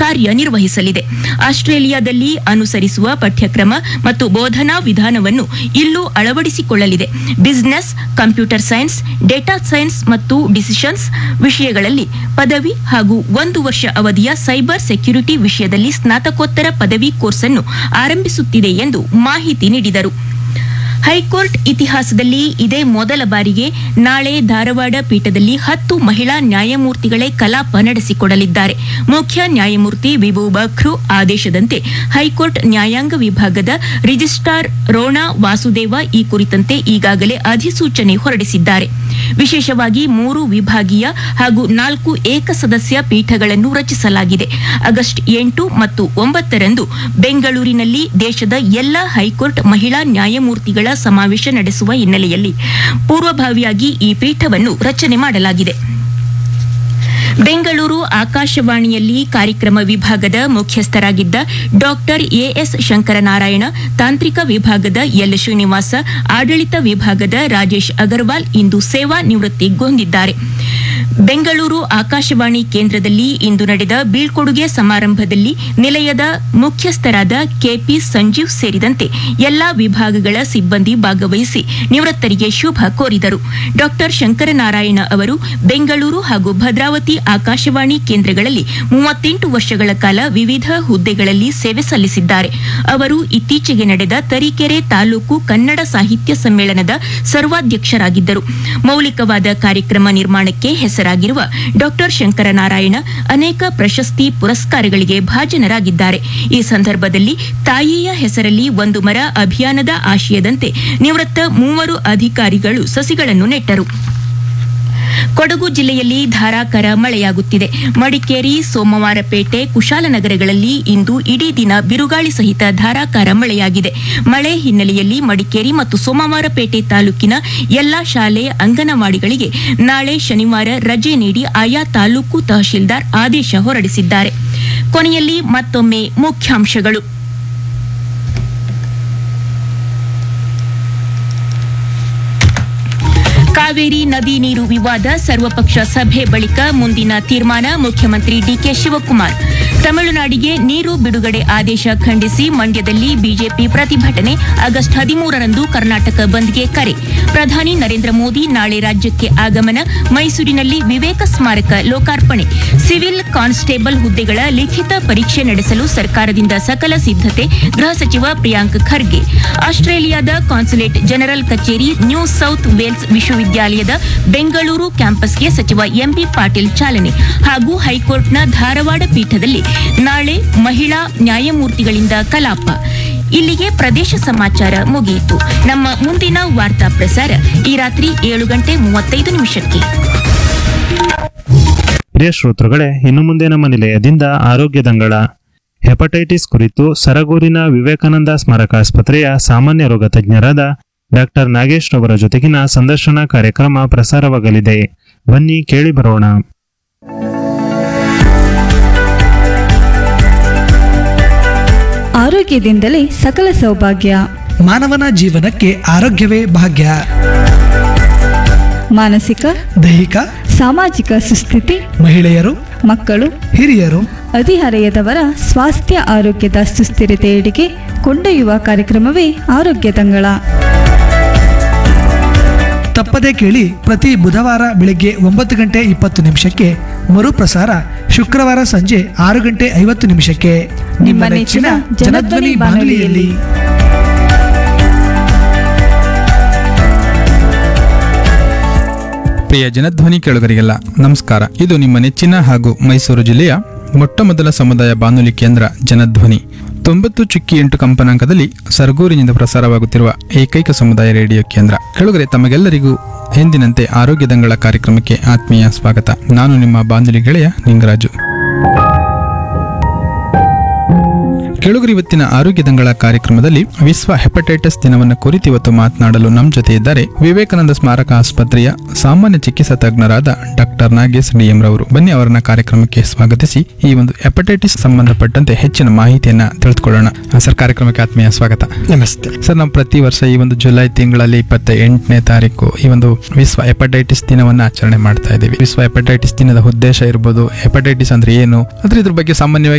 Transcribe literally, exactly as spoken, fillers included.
ಕಾರ್ಯನಿರ್ವಹಿಸಲಿದೆ. ಆಸ್ಟ್ರೇಲಿಯಾದಲ್ಲಿ ಅನುಸರಿಸುವ ಪಠ್ಯಕ್ರಮ ಮತ್ತು ಬೋಧನಾ ವಿಧಾನವನ್ನು ಇಲ್ಲೂ ಅಳವಡಿಸಿಕೊಳ್ಳಲಿದೆ. Business, computer science, data science ಮತ್ತು ಡಿಸಿಷನ್ಸ್ ವಿಷಯಗಳಲ್ಲಿ ಪದವಿ ಹಾಗೂ ಒಂದು ವರ್ಷ ಅವಧಿಯ ಸೈಬರ್ ಸೆಕ್ಯುರಿಟಿ ವಿಷಯದಲ್ಲಿ ಸ್ನಾತಕೋತ್ತರ ಪದವಿ ಕೋರ್ಸ್ ಅನ್ನು ಆರಂಭಿಸುತ್ತಿದೆ ಎಂದು ಮಾಹಿತಿ ನೀಡಿದರು. ಹೈಕೋರ್ಟ್ ಇತಿಹಾಸದಲ್ಲಿ ಇದೇ ಮೊದಲ ಬಾರಿಗೆ ನಾಳೆ ಧಾರವಾಡ ಪೀಠದಲ್ಲಿ ಹತ್ತು ಮಹಿಳಾ ನ್ಯಾಯಮೂರ್ತಿಗಳೇ ಕಲಾಪ ನಡೆಸಿಕೊಡಲಿದ್ದಾರೆ. ಮುಖ್ಯ ನ್ಯಾಯಮೂರ್ತಿ ವಿಭು ಬಖ್ರು ಆದೇಶದಂತೆ ಹೈಕೋರ್ಟ್ ನ್ಯಾಯಾಂಗ ವಿಭಾಗದ ರಿಜಿಸ್ಟ್ರಾರ್ ರೋಣಾ ವಾಸುದೇವ ಈ ಕುರಿತಂತೆ ಈಗಾಗಲೇ ಅಧಿಸೂಚನೆ ಹೊರಡಿಸಿದ್ದಾರೆ. ವಿಶೇಷವಾಗಿ ಮೂರು ವಿಭಾಗೀಯ ಹಾಗೂ ನಾಲ್ಕು ಏಕಸದಸ್ಯ ಪೀಠಗಳನ್ನು ರಚಿಸಲಾಗಿದೆ. ಆಗಸ್ಟ್ ಎಂಟು ಮತ್ತು ಒಂಬತ್ತರಂದು ಬೆಂಗಳೂರಿನಲ್ಲಿ ದೇಶದ ಎಲ್ಲಾ ಹೈಕೋರ್ಟ್ ಮಹಿಳಾ ನ್ಯಾಯಮೂರ್ತಿಗಳ ಸಮಾವೇಶ ನಡೆಸುವ ಹಿನ್ನೆಲೆಯಲ್ಲಿ ಪೂರ್ವಭಾವಿಯಾಗಿ ಈ ಪೀಠವನ್ನು ರಚನೆ ಮಾಡಲಾಗಿದೆ. ಬೆಂಗಳೂರು ಆಕಾಶವಾಣಿಯಲ್ಲಿ ಕಾರ್ಯಕ್ರಮ ವಿಭಾಗದ ಮುಖ್ಯಸ್ಥರಾಗಿದ್ದ ಡಾಕ್ಟರ್ ಎಎಸ್ ಶಂಕರನಾರಾಯಣ, ತಾಂತ್ರಿಕ ವಿಭಾಗದ ಎಲ್ ಶ್ರೀನಿವಾಸ, ಆಡಳಿತ ವಿಭಾಗದ ರಾಜೇಶ್ ಅಗರ್ವಾಲ್ ಇಂದು ಸೇವಾ ನಿವೃತ್ತಿಗೊಂಡಿದ್ದಾರೆ. ಬೆಂಗಳೂರು ಆಕಾಶವಾಣಿ ಕೇಂದ್ರದಲ್ಲಿ ಇಂದು ನಡೆದ ಬೀಳ್ಕೊಡುಗೆ ಸಮಾರಂಭದಲ್ಲಿ ನಿಲಯದ ಮುಖ್ಯಸ್ಥರಾದ ಕೆಪಿ ಸಂಜೀವ್ ಸೇರಿದಂತೆ ಎಲ್ಲಾ ವಿಭಾಗಗಳ ಸಿಬ್ಬಂದಿ ಭಾಗವಹಿಸಿ ನಿವೃತ್ತರಿಗೆ ಶುಭ ಕೋರಿದರು. ಡಾಕ್ಟರ್ ಶಂಕರನಾರಾಯಣ ಅವರು ಬೆಂಗಳೂರು ಹಾಗೂ ಭದ್ರಾವತಿ ಆಕಾಶವಾಣಿ ಕೇಂದ್ರಗಳಲ್ಲಿ ಮೂವತ್ತೆಂಟು ವರ್ಷಗಳ ಕಾಲ ವಿವಿಧ ಹುದ್ದೆಗಳಲ್ಲಿ ಸೇವೆ ಸಲ್ಲಿಸಿದ್ದಾರೆ. ಅವರು ಇತ್ತೀಚೆಗೆ ನಡೆದ ತರೀಕೆರೆ ತಾಲೂಕು ಕನ್ನಡ ಸಾಹಿತ್ಯ ಸಮ್ಮೇಳನದ ಸರ್ವಾಧ್ಯಕ್ಷರಾಗಿದ್ದರು. ಮೌಲಿಕವಾದ ಕಾರ್ಯಕ್ರಮ ನಿರ್ಮಾಣಕ್ಕೆ ಹೆಸರಾಗಿರುವ ಡಾಕ್ಟರ್ ಶಂಕರನಾರಾಯಣ ಅನೇಕ ಪ್ರಶಸ್ತಿ ಪುರಸ್ಕಾರಗಳಿಗೆ ಭಾಜನರಾಗಿದ್ದಾರೆ. ಈ ಸಂದರ್ಭದಲ್ಲಿ ತಾಯಿಯ ಹೆಸರಲ್ಲಿ ಒಂದು ಮರ ಅಭಿಯಾನದ ಆಶಯದಂತೆ ನಿವೃತ್ತ ಮೂವರು ಅಧಿಕಾರಿಗಳು ಸಸಿಗಳನ್ನು ನೆಟ್ಟರು. ಕೊಡಗು ಜಿಲ್ಲೆಯಲ್ಲಿ ಧಾರಾಕಾರ ಮಳೆಯಾಗುತ್ತಿದೆ. ಮಡಿಕೇರಿ, ಸೋಮವಾರಪೇಟೆ, ಕುಶಾಲನಗರಗಳಲ್ಲಿ ಇಂದು ಇಡೀ ದಿನ ಬಿರುಗಾಳಿ ಸಹಿತ ಧಾರಾಕಾರ ಮಳೆಯಾಗಿದೆ. ಮಳೆ ಹಿನ್ನೆಲೆಯಲ್ಲಿ ಮಡಿಕೇರಿ ಮತ್ತು ಸೋಮವಾರಪೇಟೆ ತಾಲೂಕಿನ ಎಲ್ಲಾ ಶಾಲೆ, ಅಂಗನವಾಡಿಗಳಿಗೆ ನಾಳೆ ಶನಿವಾರ ರಜೆ ನೀಡಿ ಆಯಾ ತಾಲೂಕು ತಹಶೀಲ್ದಾರ್ ಆದೇಶ ಹೊರಡಿಸಿದ್ದಾರೆ. ಕೊನೆಯಲ್ಲಿ ಮತ್ತೊಮ್ಮೆ ಮುಖ್ಯಾಂಶಗಳು. ಕಾವೇರಿ ನದಿ ನೀರು ವಿವಾದ ಸರ್ವಪಕ್ಷ ಸಭೆ ಬಳಿಕ ಮುಂದಿನ ತೀರ್ಮಾನ, ಮುಖ್ಯಮಂತ್ರಿ ಡಿಕೆ ಶಿವಕುಮಾರ್. ತಮಿಳುನಾಡಿಗೆ ನೀರು ಬಿಡುಗಡೆ ಆದೇಶ ಖಂಡಿಸಿ ಮಂಡ್ಯದಲ್ಲಿ ಬಿಜೆಪಿ ಪ್ರತಿಭಟನೆ. ಆಗಸ್ಟ್ ಹದಿಮೂರರಂದು ಕರ್ನಾಟಕ ಬಂದ್ಗೆ ಕರೆ. ಪ್ರಧಾನಿ ನರೇಂದ್ರ ಮೋದಿ ನಾಳೆ ರಾಜ್ಯಕ್ಕೆ ಆಗಮನ. ಮೈಸೂರಿನಲ್ಲಿ ವಿವೇಕ ಸ್ಮಾರಕ ಲೋಕಾರ್ಪಣೆ. ಸಿವಿಲ್ ಕಾನ್ಸ್ಟೇಬಲ್ ಹುದ್ದೆಗಳ ಲಿಖಿತ ಪರೀಕ್ಷೆ ನಡೆಸಲು ಸರ್ಕಾರದಿಂದ ಸಕಲ ಸಿದ್ದತೆ, ಗೃಹ ಸಚಿವ ಪ್ರಿಯಾಂಕ್ ಖರ್ಗೆ. ಆಸ್ಟ್ರೇಲಿಯಾದ ಕಾನ್ಸುಲೇಟ್ ಜನರಲ್ ಕಚೇರಿ ನ್ಯೂ ಸೌತ್ ವೇಲ್ಸ್ ವಿಶ್ವವಿದ್ಯಾಲಯದ ಬೆಂಗಳೂರು ಕ್ಯಾಂಪಸ್ಗೆ ಸಚಿವ ಎಂಬಿ ಪಾಟೀಲ್ ಚಾಲನೆ. ಹಾಗೂ ಹೈಕೋರ್ಟ್ನ ಧಾರವಾಡ ಪೀಠದಲ್ಲಿ ನಾಳೆ ಮಹಿಳಾ ನ್ಯಾಯಮೂರ್ತಿಗಳಿಂದ ಕಲಾಪ. ಇಲ್ಲಿಗೆ ಪ್ರದೇಶ ಸಮಾಚಾರ ಮುಗಿಯಿತು. ನಮ್ಮ ಮುಂದಿನ ವಾರ್ತಾ ಪ್ರಸಾರ ಈ ರಾತ್ರಿ ಏಳು ಗಂಟೆ ಮೂವತ್ತೈದು ನಿಮಿಷಕ್ಕೆ. ಪ್ರಿಯ ಶ್ರೋತೃಗಳೇ, ಇನ್ನು ಮುಂದೆ ನಮ್ಮ ನಿಲಯದಿಂದ ಆರೋಗ್ಯ ದಂಗಳ ಹೆಪಟೈಟಿಸ್ ಕುರಿತು ಸರಗೂರಿನ ವಿವೇಕಾನಂದ ಸ್ಮಾರಕ ಆಸ್ಪತ್ರೆಯ ಸಾಮಾನ್ಯ ರೋಗ ತಜ್ಞರಾದ ಡಾಕ್ಟರ್ ನಾಗೇಶ್ ರವರ ಜೊತೆಗಿನ ಸಂದರ್ಶನ ಕಾರ್ಯಕ್ರಮ ಪ್ರಸಾರವಾಗಲಿದೆ. ಬನ್ನಿ ಕೇಳಿ ಬರೋಣ. ಆರೋಗ್ಯದಿಂದಲೇ ಸಕಲ ಸೌಭಾಗ್ಯ. ಮಾನವನ ಜೀವನಕ್ಕೆ ಆರೋಗ್ಯವೇ ಭಾಗ್ಯ. ಮಾನಸಿಕ, ದೈಹಿಕ, ಸಾಮಾಜಿಕ ಸುಸ್ಥಿತಿ, ಮಹಿಳೆಯರು, ಮಕ್ಕಳು, ಹಿರಿಯರು, ಹದಿಹರೆಯದವರ ಸ್ವಾಸ್ಥ್ಯ ಆರೋಗ್ಯದ ಸುಸ್ಥಿರತೆಯೆಡೆಗೆ ಕೊಂಡೊಯ್ಯುವ ಕಾರ್ಯಕ್ರಮವೇ ಆರೋಗ್ಯ ದಂಗಳ. ತಪ್ಪದೇ ಕೇಳಿ. ಪ್ರತಿ ಬುಧವಾರ ಬೆಳಗ್ಗೆ ಒಂಬತ್ತು ಗಂಟೆ ಇಪ್ಪತ್ತು ನಿಮಿಷಕ್ಕೆ, ಮರುಪ್ರಸಾರ ಶುಕ್ರವಾರ ಸಂಜೆ ಆರು ಗಂಟೆ ಐವತ್ತು ನಿಮಿಷಕ್ಕೆ ನಿಮ್ಮ ನೆಚ್ಚಿನ ಜನಧ್ವನಿ ಬಾನುಲಿಯಲ್ಲಿ. ಪ್ರಿಯ ಜನಧ್ವನಿ ಕೇಳುಗರಿಗೆಲ್ಲ ನಮಸ್ಕಾರ. ಇದು ನಿಮ್ಮ ನೆಚ್ಚಿನ ಹಾಗೂ ಮೈಸೂರು ಜಿಲ್ಲೆಯ ಮೊಟ್ಟಮೊದಲ ಸಮುದಾಯ ಬಾನುಲಿ ಕೇಂದ್ರ ಜನಧ್ವನಿ. ತೊಂಬತ್ತು ಚುಕ್ಕಿ ಎಂಟು ಕಂಪನಾಂಕದಲ್ಲಿ ಸರಗೂರಿನಿಂದ ಪ್ರಸಾರವಾಗುತ್ತಿರುವ ಏಕೈಕ ಸಮುದಾಯ ರೇಡಿಯೋ ಕೇಂದ್ರ. ಕೆಳಗರೆ ತಮಗೆಲ್ಲರಿಗೂ ಎಂದಿನಂತೆ ಆರೋಗ್ಯ ದಂಗಳ ಕಾರ್ಯಕ್ರಮಕ್ಕೆ ಆತ್ಮೀಯ ಸ್ವಾಗತ. ನಾನು ನಿಮ್ಮ ಬಾನುಲಿ ಗೆಳೆಯ ನಿಂಗರಾಜು. ಕೆಳಗರೆ ಇವತ್ತಿನ ಆರೋಗ್ಯ ದಂಗಳ ಕಾರ್ಯಕ್ರಮದಲ್ಲಿ ವಿಶ್ವ ಹೆಪಟೈಟಿಸ್ ದಿನವನ್ನು ಕುರಿತು ಇವತ್ತು ಮಾತನಾಡಲು ನಮ್ಮ ಜೊತೆ ಇದ್ದಾರೆ ವಿವೇಕಾನಂದ ಸ್ಮಾರಕ ಆಸ್ಪತ್ರೆಯ ಸಾಮಾನ್ಯ ಚಿಕಿತ್ಸಾ ತಜ್ಞರಾದ ಡಾಕ್ಟರ್ ನಾಗೇಶ್ ಡಿಎಂ ರವರು. ಬನ್ನಿ ಅವರನ್ನ ಕಾರ್ಯಕ್ರಮಕ್ಕೆ ಸ್ವಾಗತಿಸಿ ಈ ಒಂದು ಹೆಪಟೈಟಿಸ್ ಸಂಬಂಧಪಟ್ಟಂತೆ ಹೆಚ್ಚಿನ ಮಾಹಿತಿಯನ್ನ ತಿಳಿದುಕೊಳ್ಳೋಣ. ಸರ್, ಕಾರ್ಯಕ್ರಮಕ್ಕೆ ಆತ್ಮೀಯ ಸ್ವಾಗತ. ನಮಸ್ತೆ ಸರ್, ನಾವು ಪ್ರತಿ ವರ್ಷ ಈ ಒಂದು ಜುಲೈ ತಿಂಗಳಲ್ಲಿ ಇಪ್ಪತ್ತ ಎಂಟನೇ ತಾರೀಕು ಈ ಒಂದು ವಿಶ್ವ ಹೆಪಟೈಟಿಸ್ ದಿನವನ್ನ ಆಚರಣೆ ಮಾಡ್ತಾ ಇದ್ದೀವಿ. ವಿಶ್ವ ಹೆಪಟೈಟಿಸ್ ದಿನದ ಉದ್ದೇಶ ಇರ್ಬೋದು, ಹೆಪಟೈಟಿಸ್ ಅಂದ್ರೆ ಏನು, ಅದ್ರ ಇದ್ರ ಬಗ್ಗೆ ಸಾಮಾನ್ಯವಾಗಿ